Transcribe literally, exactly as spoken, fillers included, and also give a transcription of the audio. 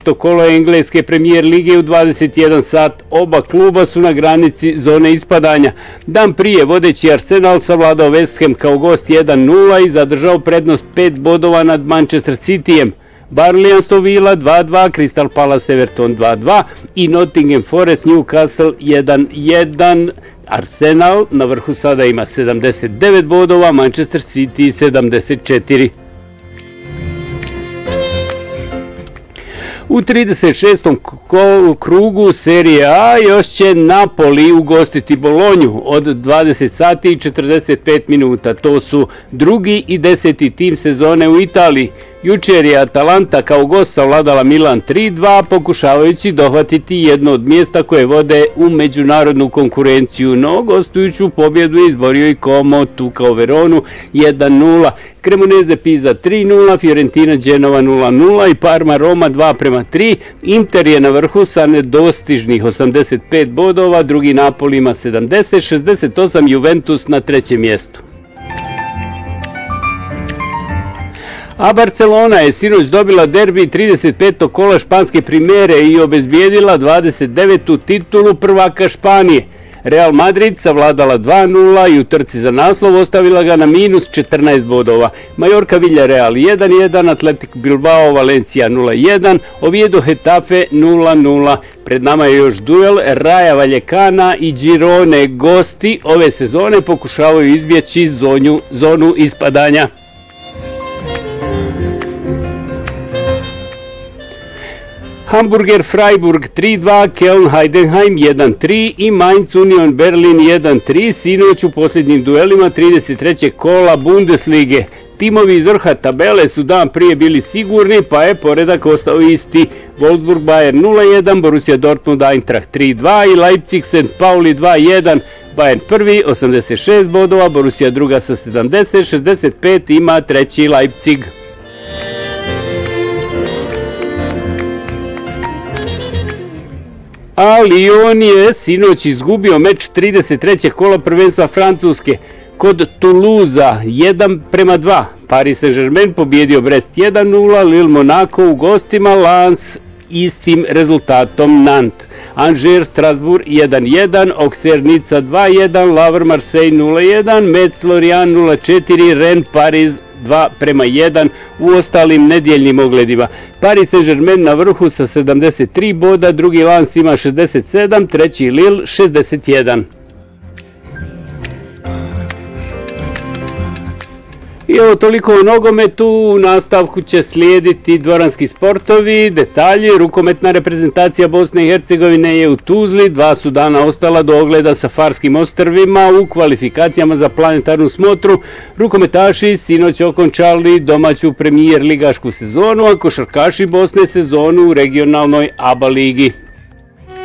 To kolo engleske premijer lige u dvadeset jedan sat, oba kluba su na granici zone ispadanja. Dan prije vodeći Arsenal savladao West Ham kao gost jedan nula i zadržao prednost pet bodova nad Manchester Cityjem. Burnley Aston Villa dva dva, Crystal Palace Everton dva dva i Nottingham Forest Newcastle jedan jedan. Arsenal na vrhu sada ima sedamdeset devet bodova, Manchester City sedamdeset četiri. U trideset šestom krugu Serije A još će Napoli ugostiti Bolonju od dvadeset sati i četrdeset pet minuta. To su drugi i deseti tim sezone u Italiji. Jučer je Atalanta kao gost savladala Milan tri dva, pokušavajući dohvatiti jedno od mjesta koje vode u međunarodnu konkurenciju, no gostujuću pobjedu je izborio i Como tu kao Veronu jedan nula. Cremonese Pisa tri nula, Fiorentina Genova nula nula i Parma Roma dva prema tri. Inter je na vrhu sa nedostižnih osamdeset pet bodova, drugi Napoli ima sedamdeset, šezdeset osam Juventus na trećem mjestu. A Barcelona je sinoć dobila derbi trideset petog kola španske primere i obezbijedila dvadeset devetu titulu prvaka Španije. Real Madrid savladala dva nula i u trci za naslov ostavila ga na minus četrnaest bodova. Mallorca Villarreal jedan jedan, Athletic Bilbao Valencia nula jedan, Oviedo Getafe nula nula. Pred nama je još duel Raja Vallecana i Girone. Gosti ove sezone pokušavaju izbjeći zonu, zonu ispadanja. Hamburger Freiburg tri dva, Köln Heidenheim jedan tri i Mainz Union Berlin jedan tri, sinoć u posljednjim duelima trideset trećeg kola Bundeslige. Timovi iz vrha tabele su dan prije bili sigurni, pa je poredak ostao isti. Wolfsburg Bayern nula jedan, Borussia Dortmund Eintracht tri dva i Leipzig Sankt Pauli dva jedan. Bayern prvi, osamdeset šest bodova, Borussia druga sa sedamdeset, šezdeset pet ima treći Leipzig. A Lyon je sinoć izgubio meč trideset trećeg kola prvenstva Francuske kod Toulouse jedan prema dva. Paris Saint-Germain pobjedio Brest jedan nula, Lille Monaco u gostima, Lens istim rezultatom Nantes. Angers Strasbourg jedan jedan, Auxerre Nice dva jedan, Lavre Marseille nula jedan, Metz Lorient nula četiri, Rennes Paris dva prema jedan u ostalim nedjeljnim ogledima. Paris Saint-Germain na vrhu sa sedamdeset tri boda, drugi Lens ima šezdeset sedam, treći Lille šezdeset jedan. I evo toliko o nogometu, u nastavku će slijediti dvoranski sportovi, detalji. Rukometna reprezentacija Bosne i Hercegovine je u Tuzli, dva su dana ostala do ogleda sa Farskim ostrvima u kvalifikacijama za planetarnu smotru. Rukometaši sinoć okončali domaću premijer ligašku sezonu, a košarkaši Bosne sezonu u regionalnoj A B A ligi.